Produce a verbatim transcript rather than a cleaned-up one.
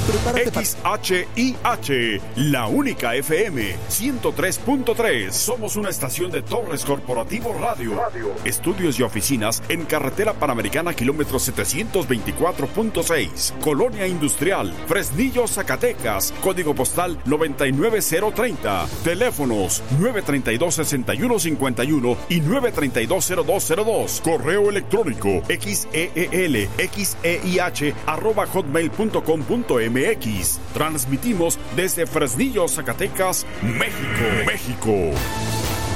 Prepárate para... X H I H, la única F M, ciento tres punto tres. Somos una estación de Torres Corporativo Radio. Radio. Estudios y oficinas en Carretera Panamericana, kilómetro setecientos veinticuatro punto seis. Colonia Industrial, Fresnillo, Zacatecas. Código postal noventa y nueve cero treinta. Teléfonos nueve treinta y dos, sesenta y uno cincuenta y uno y nueve treinta y dos, cero dos cero dos. Correo electrónico xeel, xeih, arroba hotmail punto com punto mx. Transmitimos desde Fresnillo, Zacatecas, México. México.